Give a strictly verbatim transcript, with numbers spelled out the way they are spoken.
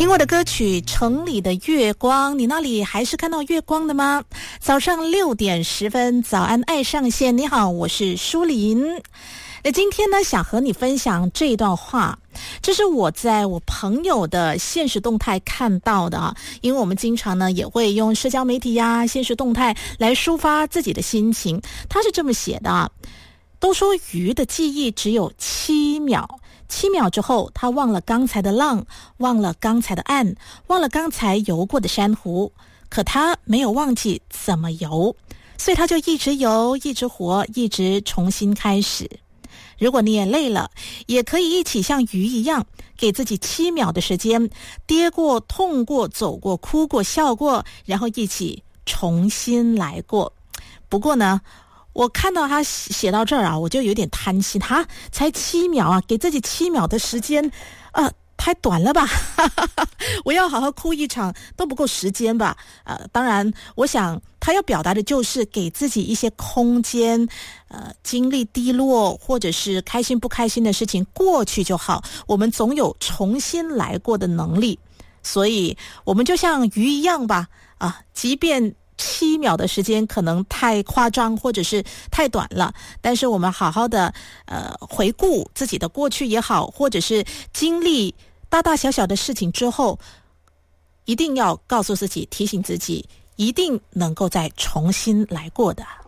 听过的歌曲《城里的月光》，你那里还是看到月光的吗？早上六点十分，早安爱上线，你好，我是舒琳。那今天呢，想和你分享这一段话，这是我在我朋友的现实动态看到的啊，因为我们经常呢也会用社交媒体呀、现实动态来抒发自己的心情。他是这么写的啊，都说鱼的记忆只有七秒。七秒之后，他忘了刚才的浪，忘了刚才的岸，忘了刚才游过的珊瑚，可他没有忘记怎么游，所以他就一直游，一直活，一直重新开始。如果你也累了，也可以一起像鱼一样，给自己七秒的时间，跌过、痛过、走过、哭过、笑过，然后一起重新来过。不过呢，我看到他写到这儿啊，我就有点贪心，他才七秒啊，给自己七秒的时间，呃，太短了吧？我要好好哭一场都不够时间吧？呃，当然，我想他要表达的就是给自己一些空间，呃，经历低落或者是开心不开心的事情过去就好，我们总有重新来过的能力，所以我们就像鱼一样吧，啊，即便七秒的时间可能太夸张或者是太短了，但是我们好好的呃回顾自己的过去也好，或者是经历大大小小的事情之后，一定要告诉自己，提醒自己，一定能够再重新来过的。